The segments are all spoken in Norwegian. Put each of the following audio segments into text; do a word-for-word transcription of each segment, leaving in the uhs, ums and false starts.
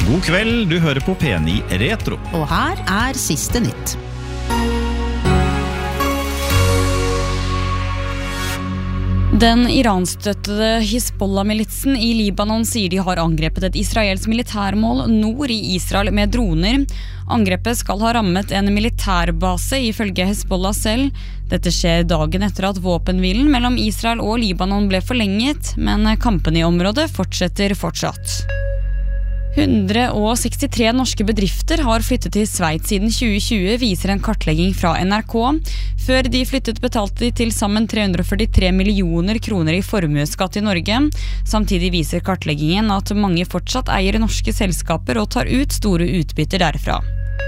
God kveld, du hører på P ni Retro. Og her er siste nytt. Den iranstøttede Hizbollah-militsen i Libanon sier de har angrepet et israelsk militærmål nord i Israel med droner. Angrepet skal ha rammet en militærbase ifølge Hezbollah selv. Dette skjer dagen etter at våpenhvilen mellom Israel og Libanon ble forlenget, men kampene i området fortsetter fortsatt. hundre sekstitre norske bedrifter har flyttet til Sveits siden tjue tjue, viser en kartlegging fra N R K. Før de flyttet betalte de til sammen tre hundre førtitre millioner kroner i formueskatt i Norge. Samtidig viser kartleggingen at mange fortsatt eier norske selskaper og tar ut store utbytter derfra.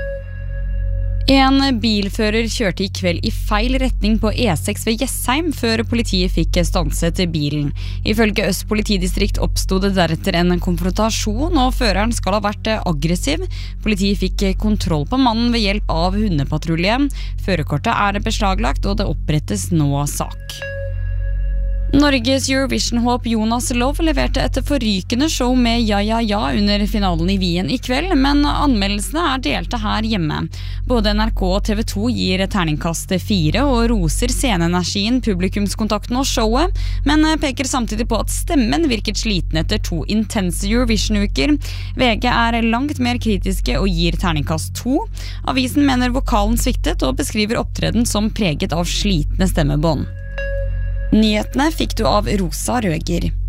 En bilfører kjørte i kveld i feil retning på E seks ved Jessheim før politiet fikk stanset bilen. Ifølge Øst politidistrikt oppstod det deretter en konfrontasjon, og føreren skal ha vært aggressiv. Politiet fikk kontroll på mannen ved hjelp av hundepatrulje. Førerkortet er beslaglagt, og det opprettes nå sak. Norges Eurovision-håp Jonas Love leverte et forrykende show med Ja Ja Ja under finalen i Wien i kveld, men anmeldelsene er delte her hjemme. Både N R K og T V to gir terningkast fire og roser sceneenergien, publikumskontakten og showet, men peker samtidig på at stemmen virket sliten etter to intense Eurovision-uker. V G er langt mer kritiske og gir terningkast to. Avisen mener vokalen sviktet og beskriver opptreden som preget av slitne stemmebånd. Nyhetene fikk du av Rosa Røger.